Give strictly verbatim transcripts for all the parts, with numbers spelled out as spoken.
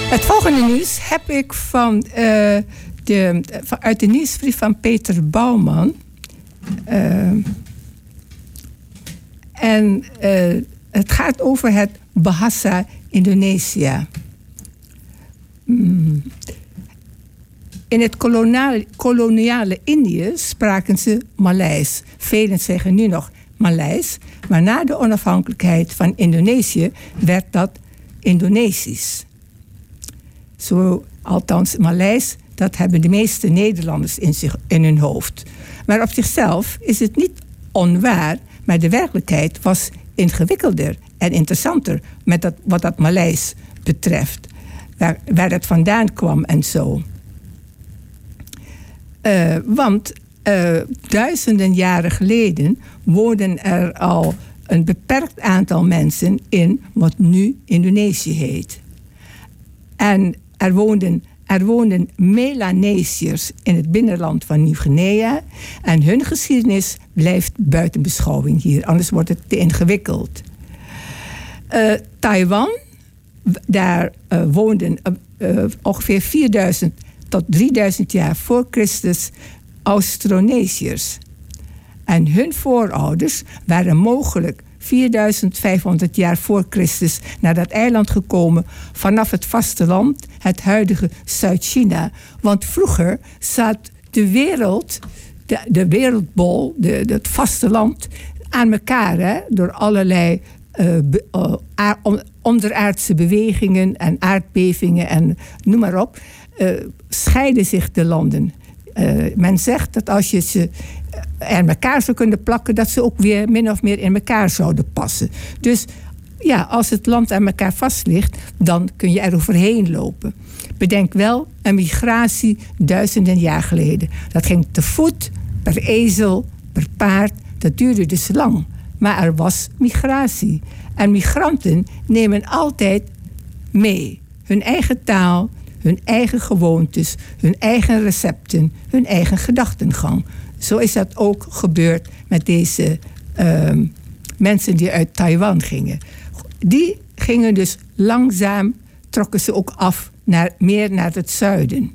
Het volgende nieuws heb ik van, uh, de, van, uit de nieuwsbrief van Peter Bouwman. Uh, en uh, het gaat over het Bahasa Indonesia. Mm. In het koloniale, koloniale Indië spraken ze Maleis. Velen zeggen nu nog Maleis. Maar na de onafhankelijkheid van Indonesië werd dat Indonesisch. Zo, althans Maleis, dat hebben de meeste Nederlanders in, zich, in hun hoofd. Maar op zichzelf is het niet onwaar, maar de werkelijkheid was ingewikkelder en interessanter met dat, wat dat Maleis betreft. Waar, waar het vandaan kwam en zo. Uh, want uh, duizenden jaren geleden woonden er al een beperkt aantal mensen in wat nu Indonesië heet. En er woonden, er woonden Melanesiërs in het binnenland van Nieuw-Guinea. En hun geschiedenis blijft buiten beschouwing hier, anders wordt het te ingewikkeld. Uh, Taiwan, daar uh, woonden uh, uh, ongeveer vierduizend tot drieduizend jaar voor Christus Austronesiërs. En hun voorouders waren mogelijk vierduizend vijfhonderd jaar voor Christus naar dat eiland gekomen vanaf het vasteland, het huidige Zuid-China. Want vroeger zat de wereld, de, de wereldbol, de, het vasteland, aan elkaar, hè, door allerlei uh, be, uh, a, onderaardse bewegingen en aardbevingen en noem maar op. Uh, scheiden zich de landen. Uh, men zegt dat als je ze aan elkaar zou kunnen plakken, dat ze ook weer min of meer in elkaar zouden passen. Dus ja, als het land aan elkaar vast ligt, dan kun je er overheen lopen. Bedenk wel, een migratie duizenden jaar geleden. Dat ging te voet, per ezel, per paard. Dat duurde dus lang. Maar er was migratie. En migranten nemen altijd mee hun eigen taal, hun eigen gewoontes, hun eigen recepten, hun eigen gedachtengang. Zo is dat ook gebeurd met deze uh, mensen die uit Taiwan gingen. Die gingen dus langzaam, trokken ze ook af naar, meer naar het zuiden.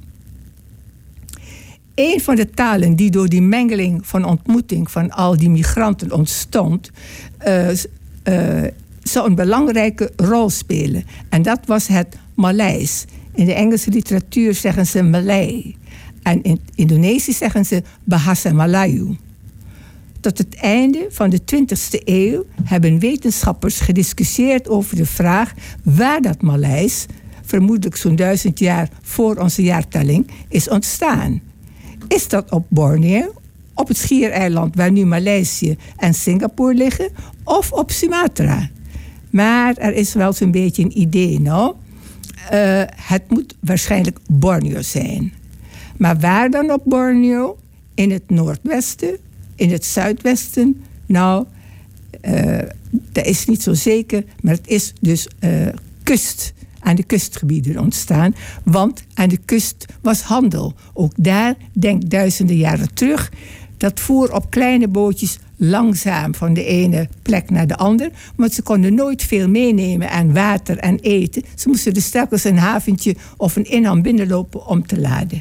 Een van de talen die door die mengeling van ontmoeting van al die migranten ontstond, uh, uh, zou een belangrijke rol spelen. En dat was het Maleis. In de Engelse literatuur zeggen ze Malay. En in Indonesisch zeggen ze Bahasa Melayu. Tot het einde van de twintigste eeuw hebben wetenschappers gediscussieerd over de vraag waar dat Maleis, vermoedelijk zo'n duizend jaar voor onze jaartelling, is ontstaan. Is dat op Borneo, op het schiereiland waar nu Maleisië en Singapore liggen, of op Sumatra? Maar er is wel zo'n beetje een idee, nou. Uh, het moet waarschijnlijk Borneo zijn. Maar waar dan op Borneo? In het noordwesten? In het zuidwesten? Nou, uh, dat is niet zo zeker. Maar het is dus uh, kust, aan de kustgebieden ontstaan. Want aan de kust was handel. Ook daar, denk duizenden jaren terug, dat voer op kleine bootjes langzaam van de ene plek naar de andere. Want ze konden nooit veel meenemen aan water en eten. Ze moesten dus telkens een haventje of een inham binnenlopen om te laden.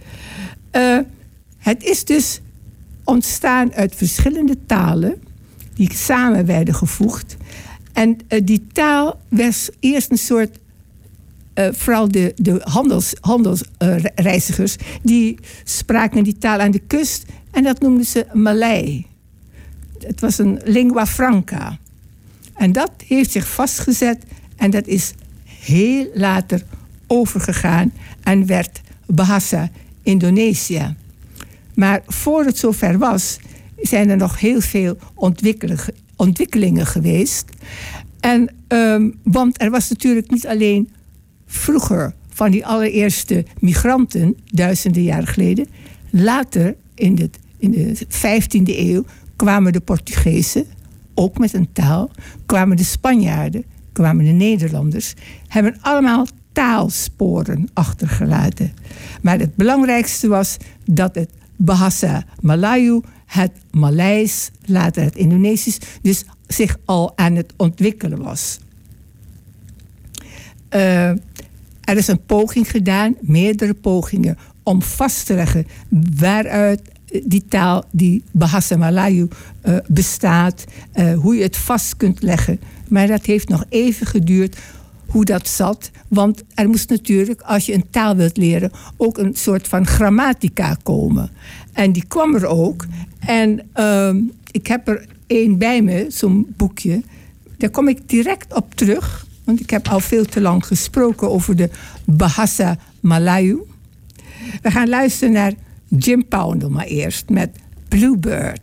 Uh, het is dus ontstaan uit verschillende talen die samen werden gevoegd. En uh, die taal was eerst een soort, uh, vooral de, de handelsreizigers, uh, die spraken die taal aan de kust en dat noemden ze Malay. Het was een lingua franca. En dat heeft zich vastgezet en dat is heel later overgegaan en werd Bahasa Indonesia. Maar voor het zover was, zijn er nog heel veel ontwikkelingen geweest. En, um, want er was natuurlijk niet alleen vroeger van die allereerste migranten, duizenden jaren geleden. Later, in de, in de vijftiende eeuw, kwamen de Portugezen, ook met een taal. Kwamen de Spanjaarden, kwamen de Nederlanders. Hebben allemaal taalsporen achtergelaten. Maar het belangrijkste was dat het Bahasa Melayu, het Maleis, later het Indonesisch, dus zich al aan het ontwikkelen was. Uh, er is een poging gedaan, meerdere pogingen, om vast te leggen waaruit die taal, die Bahasa Melayu, uh, bestaat. Uh, hoe je het vast kunt leggen. Maar dat heeft nog even geduurd hoe dat zat. Want er moest natuurlijk, als je een taal wilt leren, ook een soort van grammatica komen. En die kwam er ook. En uh, ik heb er één bij me, zo'n boekje. Daar kom ik direct op terug. Want ik heb al veel te lang gesproken over de Bahasa Melayu. We gaan luisteren naar Jim Poundle maar eerst met Bluebird.